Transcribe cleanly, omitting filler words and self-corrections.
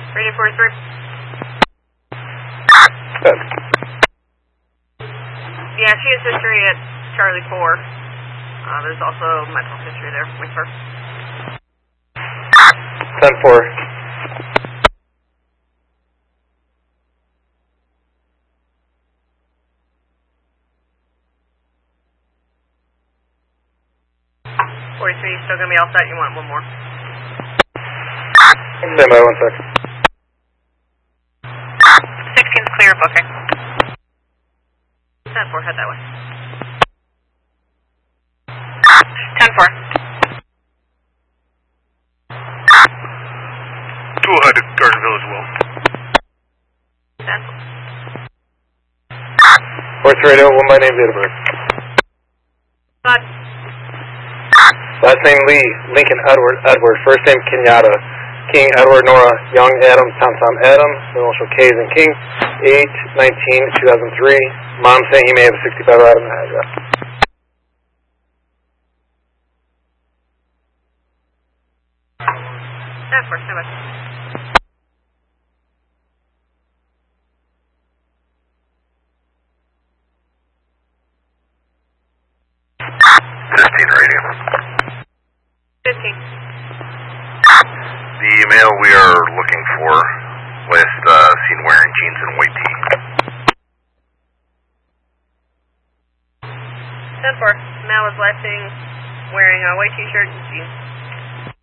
Radio 43. Good. Yeah, she has history at Charlie 4. There's also mental history there with her. 10-4. You still going to be all set? You want one more? Stand by 1 sec. 16's clear, booking. 10-4, head that way. 10-4. 200 Garden Village Will. 10-4. 43 radio, 1 by name, date of birth. God. Last name Lee, Lincoln Edward, first name Kenyatta, King Edward Nora, Young Adam, Tom Adam, initial K as in King, 8/19/2003. Mom saying he may have a 65 out in the address. Of course, stand by. Radio. 15. The male we are looking for was seen wearing jeans and white tee. 10-4. Male was last seen wearing a white t-shirt and jeans.